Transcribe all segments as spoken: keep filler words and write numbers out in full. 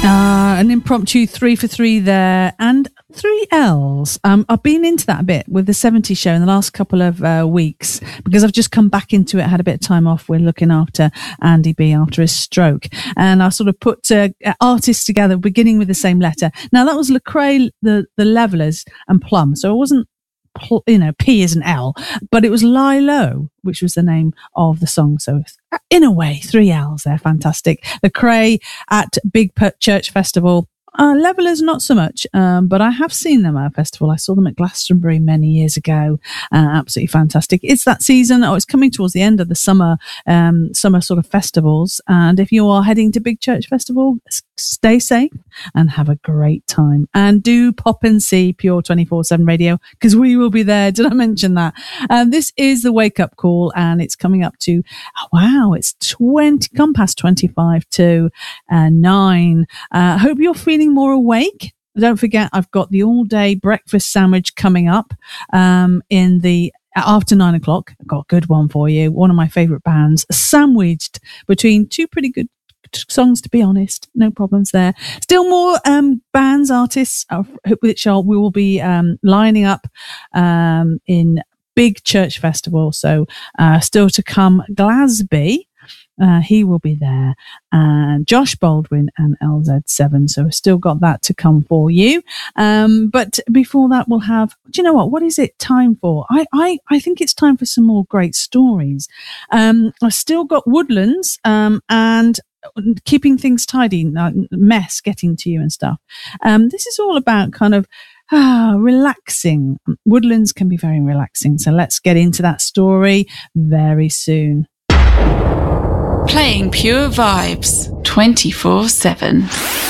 Uh, an impromptu three for three there, and three L's. Um, I've been into that a bit with the seventies show in the last couple of uh, weeks because I've just come back into it. I had a bit of time off. We're looking after Andy B after his stroke, and I sort of put uh, artists together beginning with the same letter. Now that was Lecrae, the the Levellers, and Plum. So it wasn't, you know, P is an L, but it was Lie Low, which was the name of the song. So in a way, three L's there, fantastic. Lecrae at Big Church Festival. Uh, Levellers, not so much, um, but I have seen them at a festival. I saw them at Glastonbury many years ago. Uh, absolutely fantastic. It's that season. Oh, it's coming towards the end of the summer, um, summer sort of festivals. And if you are heading to Big Church Festival, stay safe and have a great time. And do pop and see Pure twenty-four seven Radio because we will be there. Did I mention that? Um, this is the Wake Up Call, and it's coming up to, oh, wow, it's twenty, come past twenty-five to uh, nine. I uh, hope you're feeling more awake. Don't forget, I've got the all-day breakfast sandwich coming up um, in the after nine o'clock. I've got a good one for you. One of my favourite bands, sandwiched between two pretty good songs, to be honest. No problems there. Still more um, bands, artists, uh, which are, we will be um, lining up um, in Big Church Festival. So uh, still to come, Glasby. Uh, he will be there, and Josh Baldwin and L Z seven. So we've still got that to come for you. Um, but before that, we'll have, do you know what? What is it time for? I, I, I think it's time for some more great stories. Um, I've still got Woodlands um, and keeping things tidy, uh, mess getting to you and stuff. Um, this is all about kind of Ah, relaxing. Woodlands can be very relaxing. So let's get into that story very soon. Playing pure vibes twenty-four seven.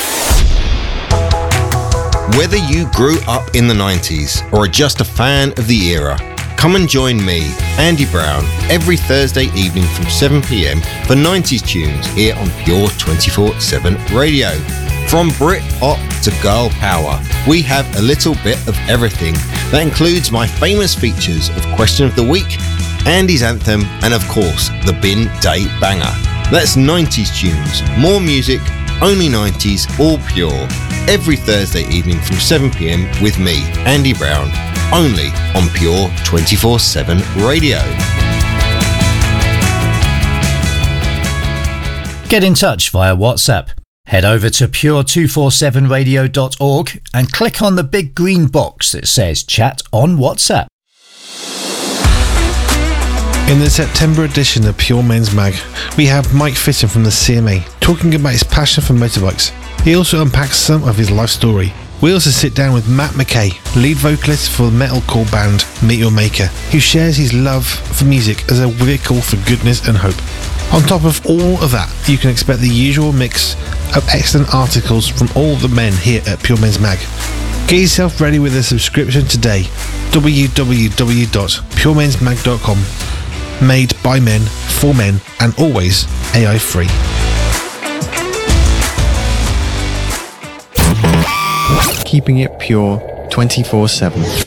Whether you grew up in the nineties or are just a fan of the era, come and join me, Andy Brown, every Thursday evening from seven p.m. for nineties tunes here on Pure twenty-four seven Radio. From Brit Pop to Girl Power, we have a little bit of everything. That includes my famous features of Question of the Week, Andy's Anthem, and of course, the Bin Day Banger. That's nineties tunes, more music, only nineties, all pure. Every Thursday evening from seven p.m. with me, Andy Brown, only on Pure twenty-four seven Radio. Get in touch via WhatsApp. Head over to pure two forty-seven radio dot org and click on the big green box that says Chat on WhatsApp. In the September edition of Pure Men's Mag, we have Mike Fitton from the C M A talking about his passion for motorbikes. He also unpacks some of his life story. We also sit down with Matt McKay, lead vocalist for the metalcore band Meet Your Maker, who shares his love for music as a vehicle for goodness and hope. On top of all of that, you can expect the usual mix of excellent articles from all the men here at Pure Men's Mag. Get yourself ready with a subscription today. w w w dot pure mens mag dot com. Made by men, for men, and always A I free. Keeping it pure twenty-four seven.